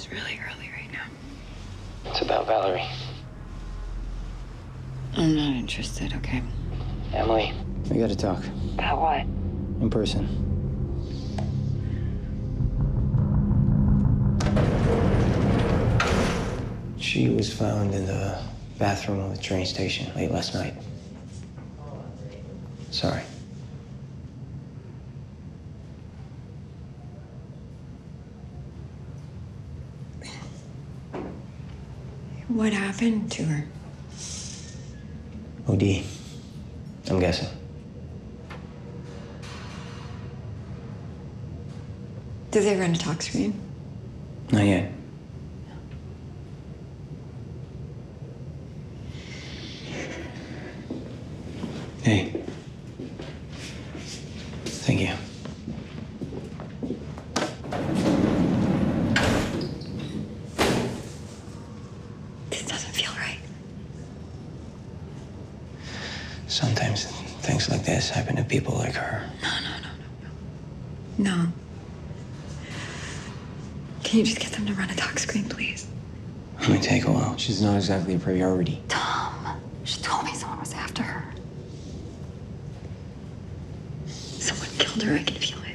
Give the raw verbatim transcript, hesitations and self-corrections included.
It's really early right now. It's about Valerie. I'm not interested, okay? Emily, we gotta talk. About what? In person. She was found in the bathroom of the train station late last night. Sorry. What happened to her? O D, I'm guessing. Did they run a talk screen? Not yet. Hey. Thank you. This doesn't feel right. Sometimes things like this happen to people like her. No, no, no, no, no. No. Can you just get them to run a talk screen, please? It might take a while. She's not exactly a priority. Tom, she told me someone was after her. Someone killed her, I can feel it.